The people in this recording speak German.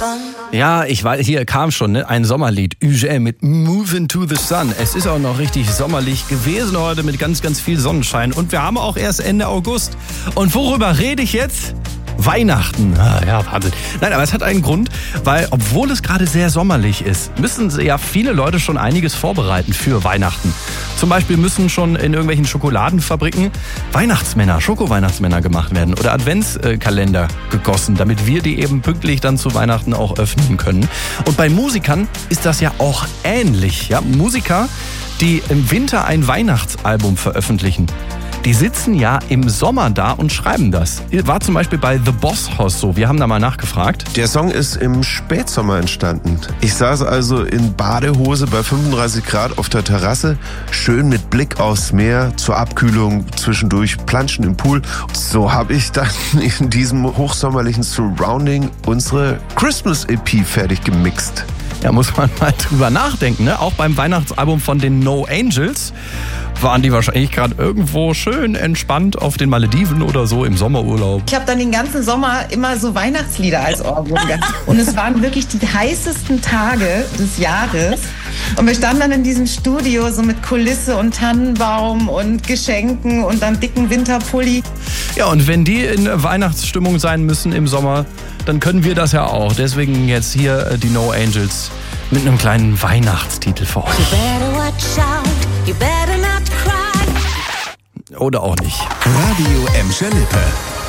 Ja, ich weiß, hier kam schon, ne? Ein Sommerlied. UGL mit Move Into the Sun. Es ist auch noch richtig sommerlich gewesen heute mit ganz, ganz viel Sonnenschein. Und wir haben auch erst Ende August. Und worüber rede ich jetzt? Weihnachten. Ja, Wahnsinn. Nein, aber es hat einen Grund, weil obwohl es gerade sehr sommerlich ist, müssen ja viele Leute schon einiges vorbereiten für Weihnachten. Zum Beispiel müssen schon in irgendwelchen Schokoladenfabriken Schoko-Weihnachtsmänner gemacht werden oder Adventskalender gegossen, damit wir die eben pünktlich dann zu Weihnachten auch öffnen können. Und bei Musikern ist das ja auch ähnlich. Ja? Musiker, die im Winter ein Weihnachtsalbum veröffentlichen, die sitzen ja im Sommer da und schreiben das. War zum Beispiel bei The Boss Hoss so. Wir haben da mal nachgefragt. Der Song ist im Spätsommer entstanden. Ich saß also in Badehose bei 35 Grad auf der Terrasse, schön mit Blick aufs Meer, zur Abkühlung zwischendurch planschen im Pool. So habe ich dann in diesem hochsommerlichen Surrounding unsere Christmas-EP fertig gemixt. Ja, muss man mal drüber nachdenken, ne? Auch beim Weihnachtsalbum von den No Angels waren die wahrscheinlich gerade irgendwo schön entspannt auf den Malediven oder so im Sommerurlaub. Ich habe dann den ganzen Sommer immer so Weihnachtslieder als Ohrwurm gehabt. Und es waren wirklich die heißesten Tage des Jahres. Und wir standen dann in diesem Studio so mit Kulisse und Tannenbaum und Geschenken und dann dicken Winterpulli. Ja, und wenn die in Weihnachtsstimmung sein müssen im Sommer, dann können wir das ja auch. Deswegen jetzt hier die No Angels mit einem kleinen Weihnachtstitel für euch. You better watch out, you better not cry. Oder auch nicht. Radio Emscher Lippe.